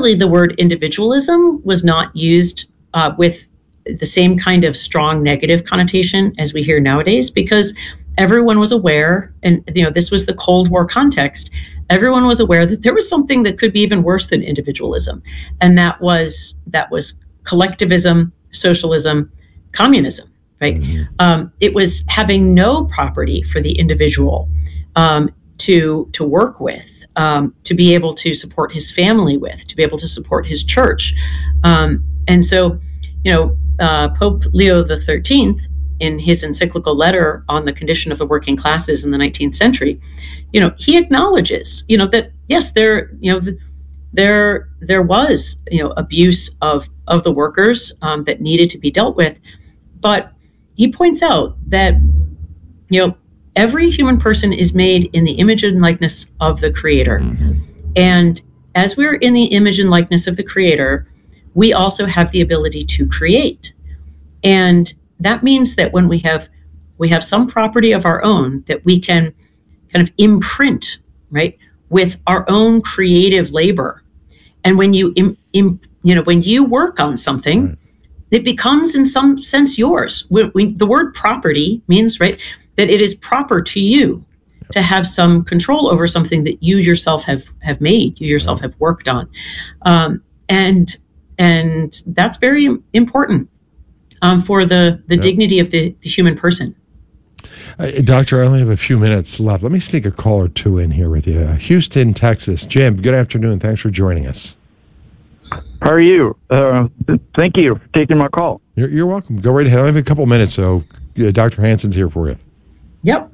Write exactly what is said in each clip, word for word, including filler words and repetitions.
similarly, the word individualism was not used uh, with the same kind of strong negative connotation as we hear nowadays, because everyone was aware, and you know, this was the Cold War context. Everyone was aware that there was something that could be even worse than individualism, and that was that was collectivism, socialism, communism. Right? Mm-hmm. Um, it was having no property for the individual um, to to work with, um, to be able to support his family with, to be able to support his church, um, and so, you know, uh, Pope Leo the thirteenth, in his encyclical letter on the condition of the working classes in the nineteenth century, you know, he acknowledges, you know, that yes, there, you know, the, there there was, you know, abuse of of the workers um, that needed to be dealt with, but he points out that, you know, every human person is made in the image and likeness of the Creator. Mm-hmm. And as we're in the image and likeness of the Creator, we also have the ability to create. And that means that when we have we have some property of our own that we can kind of imprint, right, with our own creative labor. And when you, im, im, you know, when you work on something, right, it becomes in some sense yours. We, we, the word property means, right, that it is proper to you to have some control over something that you yourself have, have made, you yourself have worked on. Um, and and that's very important um, for the, the yep. dignity of the, the human person. Uh, Doctor, I only have a few minutes left. Let me sneak a call or two in here with you. Uh, Houston, Texas. Jim, good afternoon. Thanks for joining us. How are you? Uh, thank you for taking my call. You're, you're welcome. Go right ahead. I only have a couple minutes, so uh, Doctor Hansen's here for you. Yep.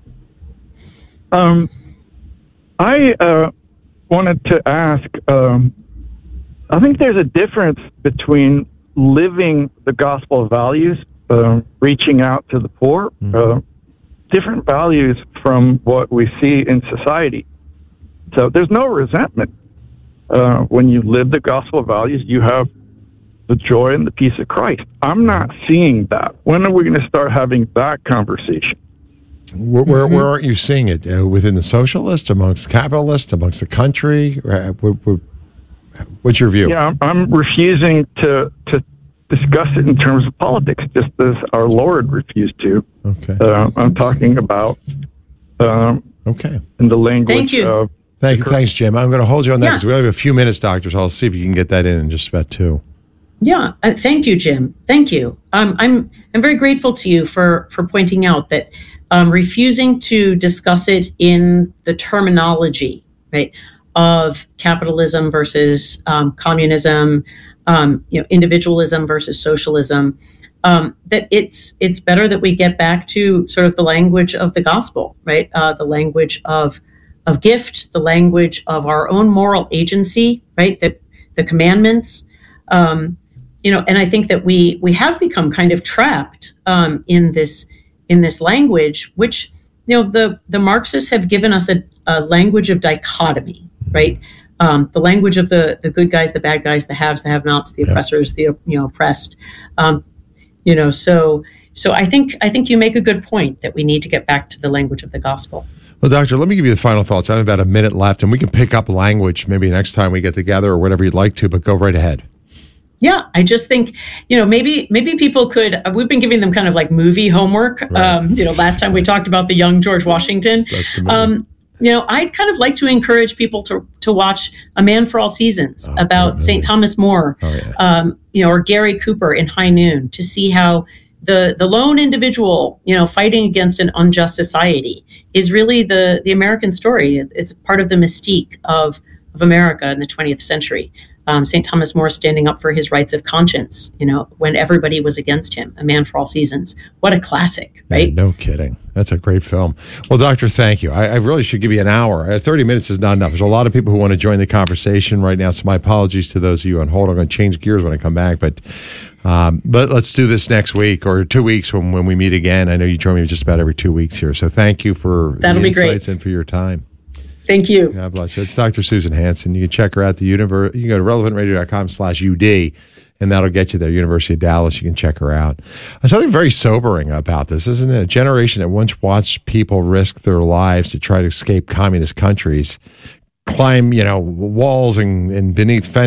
Um, I uh, wanted to ask, um, I think there's a difference between living the gospel values, uh, reaching out to the poor, mm-hmm. uh, different values from what we see in society. So there's no resentment. Uh, when you live the gospel values, you have the joy and the peace of Christ. I'm not seeing that. When are we going to start having that conversation? Where, where, mm-hmm. where aren't you seeing it? Uh, within the socialists, amongst capitalists, amongst the country? Uh, what, what, what's your view? Yeah, I'm, I'm refusing to to discuss it in terms of politics, just as our Lord refused to. Okay. Uh, I'm talking about um, okay. in the language Thank you. of... Thank, thanks, Jim. I'm going to hold you on that because yeah. we only have a few minutes, Doctor, so I'll see if you can get that in in just about two. Yeah, uh, thank you, Jim. Thank you. Um, I'm I'm very grateful to you for for pointing out that um, refusing to discuss it in the terminology, right, of capitalism versus um, communism, um, you know, individualism versus socialism. Um, that it's it's better that we get back to sort of the language of the gospel, right? Uh, the language of of gift, the language of our own moral agency, right? The the commandments. Um, You know, and I think that we we have become kind of trapped um, in this in this language, which, you know, the the Marxists have given us a, a language of dichotomy, right? Um, the language of the the good guys, the bad guys, the haves, the have-nots, the oppressors, the you know oppressed. Um, you know, so so I think I think you make a good point that we need to get back to the language of the gospel. Well, Doctor, let me give you the final thoughts. I have about a minute left, and we can pick up language maybe next time we get together or whatever you'd like to. But go right ahead. Yeah, I just think, you know, maybe maybe people could, uh, we've been giving them kind of like movie homework. Right. Um, you know, last time we talked about the young George Washington. Um, you know, I'd kind of like to encourage people to to watch A Man for All Seasons oh, about Saint Thomas More, oh, yeah. um, you know, or Gary Cooper in High Noon, to see how the the lone individual, you know, fighting against an unjust society is really the the American story. It's part of the mystique of of America in the twentieth century. Um, Saint Thomas More standing up for his rights of conscience, you know, when everybody was against him. A Man for All Seasons. What a classic, right? Yeah, no kidding. That's a great film. Well, Doctor, thank you. I, I really should give you an hour. Uh, thirty minutes is not enough. There's a lot of people who want to join the conversation right now, so my apologies to those of you on hold. I'm going to change gears when I come back, but um, but let's do this next week or two weeks when, when we meet again. I know you join me just about every two weeks here, so thank you for That'll the be insights great. and for your time. Thank you. God bless you. It's Doctor Susan Hansen. You can check her out at the universe. You can go to relevant radio dot com slash U D, and that'll get you there. University of Dallas. You can check her out. There's something very sobering about this, isn't it? A generation that once watched people risk their lives to try to escape communist countries, climb, you know, walls and, and beneath fences.